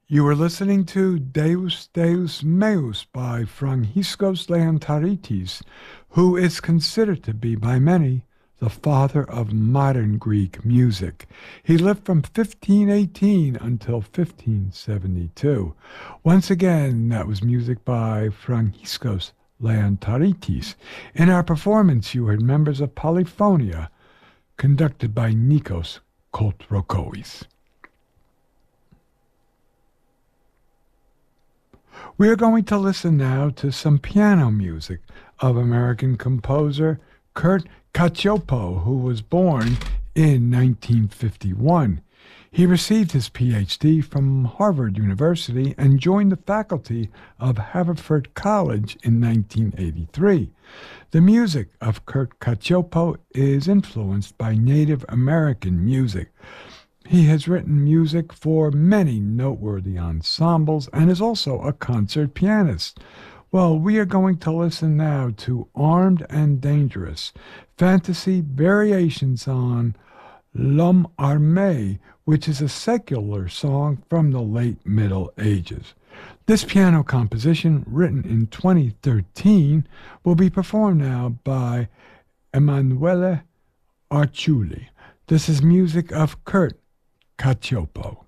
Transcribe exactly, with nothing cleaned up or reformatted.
You are listening to Deus Deus Meus by Franciscos Leontaritis, who is considered to be by many the father of modern Greek music. He lived from fifteen eighteen until fifteen seventy-two. Once again, that was music by Franciscos Leontaritis. In our performance, you heard members of Polyphonia, conducted by Nikos Kotrokouis. We are going to listen now to some piano music of American composer Kurt Cacioppo, who was born in nineteen fifty-one. He received his P H D from Harvard University and joined the faculty of Haverford College in nineteen eighty-three. The music of Kurt Cacioppo is influenced by Native American music. He has written music for many noteworthy ensembles and is also a concert pianist. Well, we are going to listen now to Armed and Dangerous, fantasy variations on L'Homme Armé, which is a secular song from the late Middle Ages. This piano composition, written in twenty thirteen, will be performed now by Emanuele Arciuli. This is music of Kurt Cacioppo.